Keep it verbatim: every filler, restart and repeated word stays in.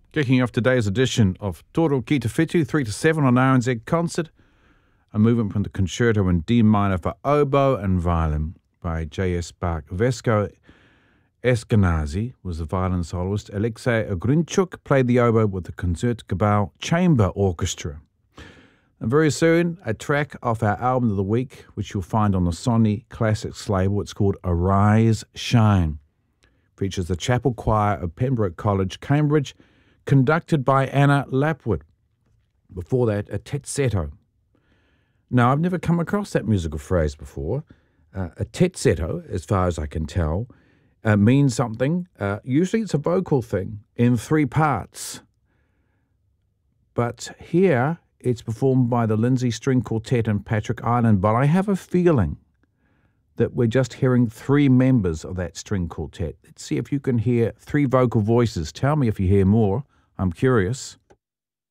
Kicking off today's edition of Toro Ki Te Whitu, three to seven on R N Z Concert, a movement from the Concerto in D minor for oboe and violin by J S Bach. Vesco Eskenazi was the violin soloist. Alexei Ogrinchuk played the oboe with the Concertgebouw Chamber Orchestra. And very soon, a track off our album of the week, which you'll find on the Sony Classics label. It's called Arise Shine. Features the Chapel Choir of Pembroke College, Cambridge, conducted by Anna Lapwood. Before that, a tetzetto. Now, I've never come across that musical phrase before. Uh, a tetzetto, as far as I can tell, uh, means something. Uh, usually it's a vocal thing in three parts. But here, it's performed by the Lindsay String Quartet and Patrick Island. But I have a feeling that we're just hearing three members of that string quartet. Let's see if you can hear three vocal voices. Tell me if you hear more. I'm curious.